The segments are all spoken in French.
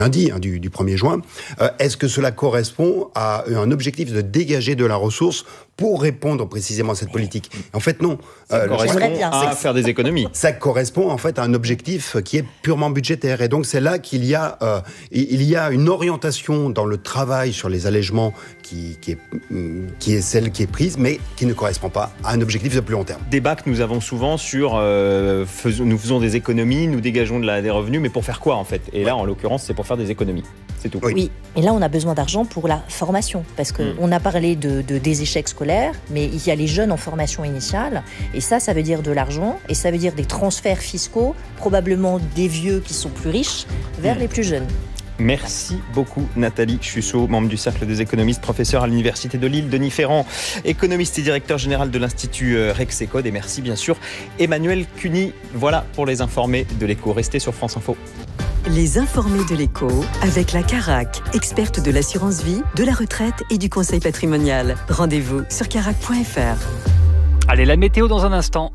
lundi, du 1er juin. Est-ce que cela correspond à un objectif de dégager de la ressource pour répondre précisément à cette politique? En fait, non. Ça correspond à faire des économies. Ça correspond en fait à un objectif qui est purement budgétaire. Et donc c'est là qu'il y a, une orientation dans le travail sur les allègements qui est celle qui est prise, mais qui ne correspond pas à un objectif de plus long terme. Débat que nous avons souvent sur nous faisons des économies, nous dégageons des revenus, mais pour faire quoi en fait? Et là, en l'occurrence, c'est pour faire des économies. C'est tout. Oui, et là on a besoin d'argent pour la formation, parce qu'on a parlé des échecs scolaires, mais il y a les jeunes en formation initiale, et ça veut dire de l'argent, et ça veut dire des transferts fiscaux, probablement des vieux qui sont plus riches, vers les plus jeunes. Merci beaucoup Nathalie Chussot, membre du Cercle des économistes, professeur à l'Université de Lille, Denis Ferrand, économiste et directeur général de l'Institut Rexecode, et merci bien sûr Emmanuel Cuny. Voilà pour les informés de l'Écho. Restez sur France Info. Les informés de l'Écho avec la Carac, experte de l'assurance vie, de la retraite et du conseil patrimonial. Rendez-vous sur carac.fr. Allez, la météo dans un instant.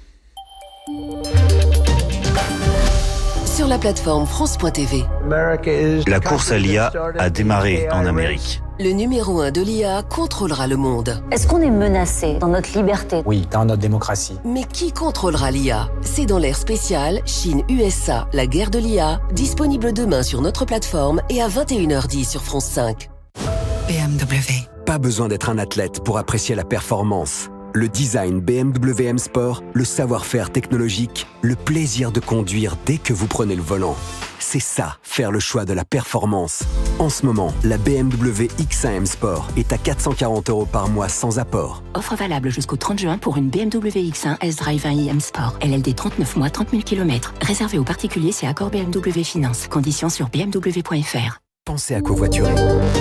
Sur la plateforme France.tv. La course à l'IA a démarré en Amérique. Le numéro 1 de l'IA contrôlera le monde. Est-ce qu'on est menacé dans notre liberté? Oui, dans notre démocratie. Mais qui contrôlera l'IA? C'est dans l'ère spéciale Chine-USA, la guerre de l'IA, disponible demain sur notre plateforme et à 21h10 sur France 5. BMW. Pas besoin d'être un athlète pour apprécier la performance. Le design BMW M Sport, le savoir-faire technologique, le plaisir de conduire dès que vous prenez le volant. C'est ça, faire le choix de la performance. En ce moment, la BMW X1 M Sport est à 440 € par mois sans apport. Offre valable jusqu'au 30 juin pour une BMW X1 S-Drive 1i M Sport. LLD 39 mois, 30 000 km. Réservé aux particuliers, c'est accord BMW Finance. Conditions sur bmw.fr. Pensez à covoiturer.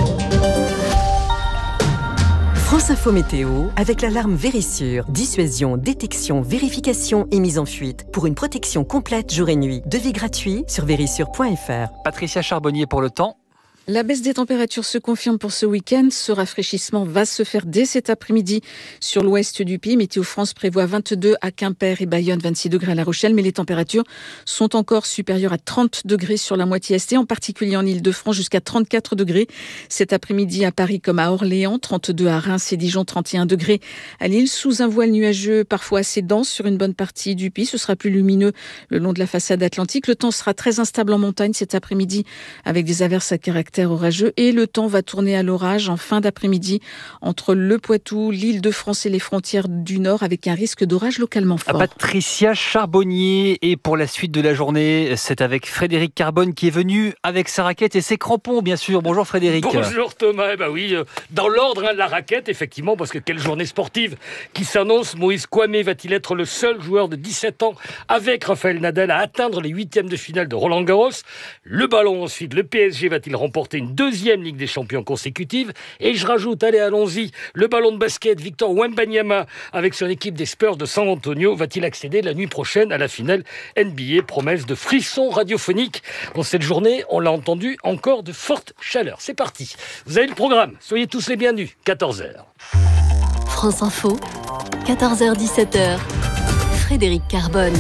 France Info Météo avec l'alarme Vérissure. Dissuasion, détection, vérification et mise en fuite. Pour une protection complète jour et nuit. Devis gratuit sur vérissure.fr. Patricia Charbonnier pour le temps. La baisse des températures se confirme pour ce week-end. Ce rafraîchissement va se faire dès cet après-midi sur l'ouest du pays. Météo France prévoit 22 à Quimper et Bayonne, 26 degrés à La Rochelle. Mais les températures sont encore supérieures à 30 degrés sur la moitié est, en particulier en Île-de-France, jusqu'à 34 degrés. Cet après-midi à Paris comme à Orléans, 32 à Reims et Dijon, 31 degrés à Lille. Sous un voile nuageux parfois assez dense sur une bonne partie du pays. Ce sera plus lumineux le long de la façade atlantique. Le temps sera très instable en montagne cet après-midi avec des averses à caractère orageux et le temps va tourner à l'orage en fin d'après-midi entre le Poitou, l'Île-de-France et les frontières du Nord avec un risque d'orage localement fort. Patricia Charbonnier, et pour la suite de la journée, c'est avec Frédéric Carbone qui est venu avec sa raquette et ses crampons, bien sûr. Bonjour Frédéric. Bonjour Thomas, oui, dans l'ordre de la raquette, effectivement, parce que quelle journée sportive qui s'annonce. Moïse Kouamé va-t-il être le seul joueur de 17 ans avec Rafael Nadal à atteindre les huitièmes de finale de Roland-Garros? Le ballon ensuite, le PSG va-t-il remporter une deuxième Ligue des Champions consécutive? Et je rajoute, allons-y, le ballon de basket, Victor Wembanyama, avec son équipe des Spurs de San Antonio, va-t-il accéder la nuit prochaine à la finale NBA? Promesse de frissons radiophoniques. Dans cette journée, on l'a entendu, encore de forte chaleur. C'est parti. Vous avez le programme. Soyez tous les bienvenus. 14h. France Info, 14h-17h. Frédéric Carbone.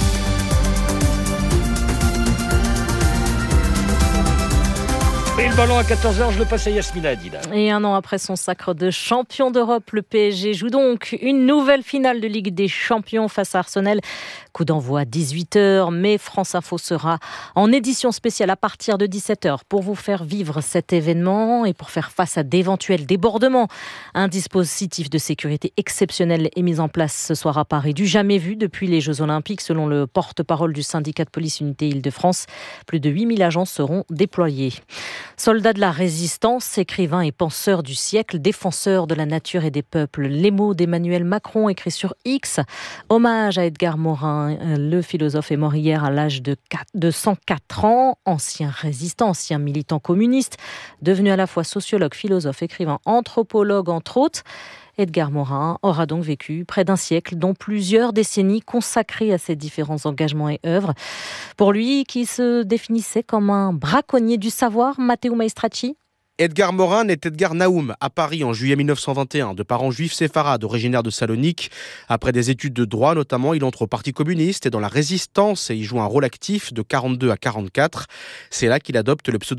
Et le ballon à 14h, je le passe à Yasmina Adida. Et un an après son sacre de champion d'Europe, le PSG joue donc une nouvelle finale de Ligue des Champions face à Arsenal. Coup d'envoi 18h, mais France Info sera en édition spéciale à partir de 17h pour vous faire vivre cet événement et pour faire face à d'éventuels débordements. Un dispositif de sécurité exceptionnel est mis en place ce soir à Paris, du jamais vu depuis les Jeux Olympiques, selon le porte-parole du syndicat de police Unité Île-de-France. Plus de 8000 agents seront déployés. Soldat de la résistance, écrivain et penseur du siècle, défenseur de la nature et des peuples. Les mots d'Emmanuel Macron écrits sur X. Hommage à Edgar Morin. Le philosophe est mort hier à l'âge de 104 ans. Ancien résistant, ancien militant communiste, devenu à la fois sociologue, philosophe, écrivain, anthropologue, entre autres. Edgar Morin aura donc vécu près d'un siècle, dont plusieurs décennies consacrées à ses différents engagements et œuvres. Pour lui, qui se définissait comme un braconnier du savoir, Matteo Maestracci. Edgar Morin est Edgar Naoum, à Paris en juillet 1921, de parents juifs séfarades originaires de Salonique. Après des études de droit notamment, il entre au Parti communiste et dans la résistance et y joue un rôle actif de 42 à 44. C'est là qu'il adopte le pseudonyme